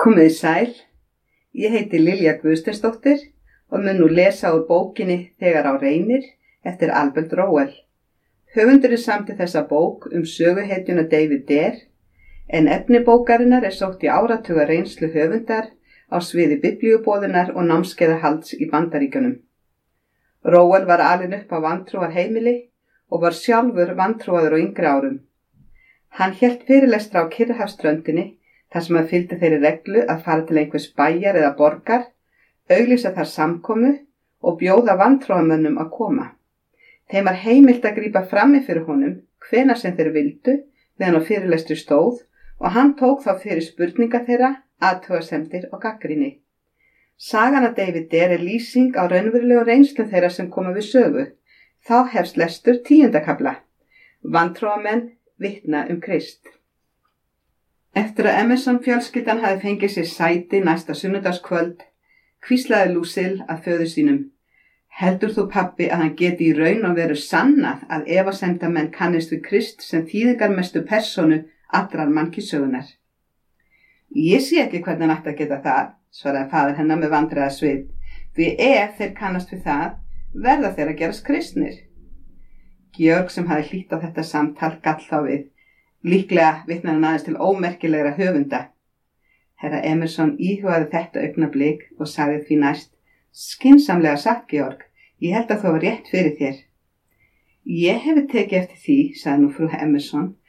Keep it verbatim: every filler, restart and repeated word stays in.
Komiði sæl, ég heiti Lilja Guðsteinsdóttir og mun nú lesa úr bókinni Þegar á reynir eftir Albert Rowell. Höfundurinn samdi þessa bók um söguhetjuna David Dare, en efni bókarinnar er sótt í áratuga reynslu höfundar á sviði biblíuboðunar og námskeiðahalds í Bandaríkjunum. Rowell var alinn upp á vantrúar heimili og var sjálfur vantrúaður á yngri árum. Hann hélt fyrirlestra á Kyrrahafsströndinni þar sem hann fylgdi þeirri reglu að fara til einhvers bæjar eða borgar, auglýsa þar samkomu og bjóða vantrúamönnum að koma. Þeim var heimilt að grípa frammi fyrir honum hvenær sem þeir vildu meðan á fyrirlestri stóð og hann tók þá fyrir spurninga þeirra, athugasemdir og gagnrýni. Sagan af David Dare er lýsing á raunverulegu reynslum þeirra sem koma við sögu. Þá hefst lestur tíunda kafla. Vantrúamenn vitna um Krist. Eftir að Emerson fjölskyldan hafi fengið sér sæti næsta sunnudagskvöld, hvíslaði Lucille að föður sínum: Heldur þú, pabbi, að hann geti í raun og veru sannað að efasemdamenn kannist við Krist sem þýðingarmestu persónu allrar mannkynssögunnar? Ég sé ekki hvernig hann ætti að geta það, svaraði faðir hennar með vandræðasvip, því ef þeir kannast við það, verða þeir að gerast kristnir. Georg, sem hafi hlýtt á þetta samtal, gall þá við: Líklega vitnar hann aðeins til ómerkilegra höfunda. Herra Emerson íhugaði þetta augnablik og sagði því næst: Skynsamlega sagt, Georg, ég held að þú var rétt fyrir þér. Ég hefi tekið eftir því, sagði nú frú Emerson,